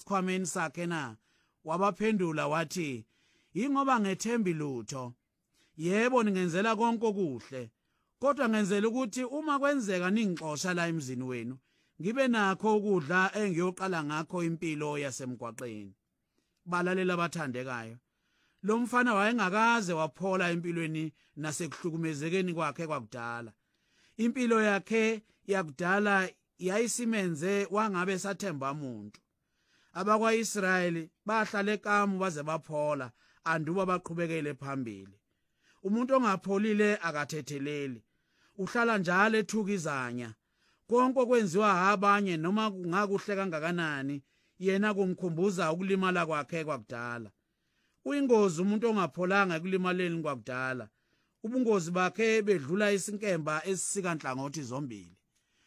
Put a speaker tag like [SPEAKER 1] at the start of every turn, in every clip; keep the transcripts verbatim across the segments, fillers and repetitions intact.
[SPEAKER 1] esikhwameni sakhe na? Wabaphendula wathi, "Ingoba ngethembi lutho. Yebo ningenzela konke okuhle, kodwa ngenzela ukuthi uma kwenzeka ningixosha la emzini wenu, ngibe nakho ukudla engiyoqala ngakho impilo yasemgwaqeni." Balalela abathandekayo, lo mfana wayengakaze waphola empilweni nasekuhlukumezekeni kwakhe kwakudala. Impilo yakhe yakudala yayisimenze wangabe sathemba umuntu. Abakwa-Israyeli bahlala eKamu baze baphola, anduba baqhubekele phambili. Umuntu ongapholile akathetheleli, uhlala njalo ethukizanya. Konke okwenziwa abanye noma kungakuhle kangakanani, yena kumkhumbuza ukulimala kwakhe kwakudala. Uyingozi umuntu ongapholanga ekulimaleni kwakudala. Ubungozi bakhe bedlula isinkemba esisika nhlangothi zombili.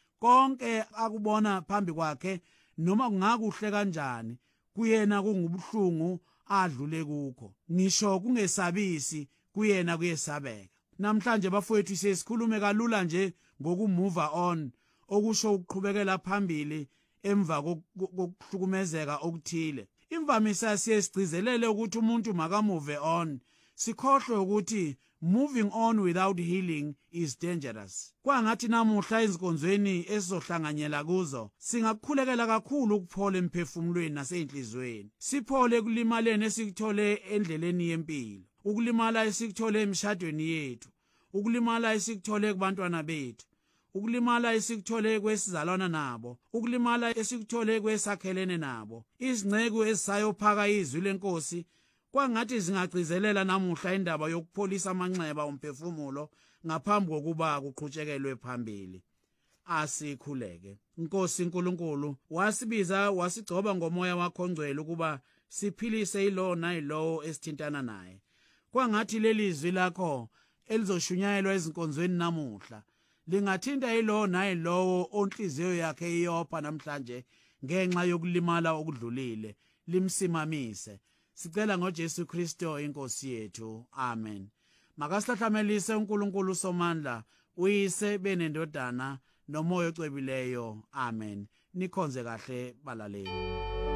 [SPEAKER 1] Konke akubona phambi kwakhe noma kungakuhle kanjani, kuyena kungubuhlungu adlule kukho. Ngisho kungesabisi, kuyena kuyesabeka. Namhlanje bafowethu sesikhulume kalula nje ngokumove on, okusho ukuqhubekela phambili emva kokuhlukumezeka okuthile. Imvamisa siyesigcizelele ukuthi umuntu makamove on, sikhohlwe ukuthi moving on without healing is dangerous. Kwangathi namuhla ezinkonzweni esizohlanganyela kuzo, singakukhulekela kakhulu ukuphola emphefumulweni naseyinhlizweni. Siphole ekulimaleni esikuthole endleleni yempilo, ukulimala esikuthole emshadweni yethu, ukulimala esikuthole kubantwana bethu, ukulimala esikuthole kwesizalwana nabo, ukulimala esikuthole kwesakhelene nabo. Izingceku ezisayophaka izwi lenkosi kwangathi zingagcizelela namuhla indaba yokupholisa amanxeba omphefumulo ngaphambi kokuba kuqhutshekelwe phambili. Asikhuleke. Inkosi uNkulunkulu wasibiza wasigcoba ngomoya wakho ongcwele ukuba siphilise ilo nayilowo esithintana naye. Kwangathi leli zwi lakho elizoshunyayelwa ezinkonzweni namuhla lingathinta ilo nayilowo onhliziyo yakhe iyopha namhlanje ngenxa yokulimala okudlulile, limsimamise. Sicela ngoJesu Kristo inkosi yethu. Amen. Makasihlahlamelise uNkulunkulu somandla, uyise benendodana nomoya ocwebileyo. Amen. Nikhonze kahle balaleli.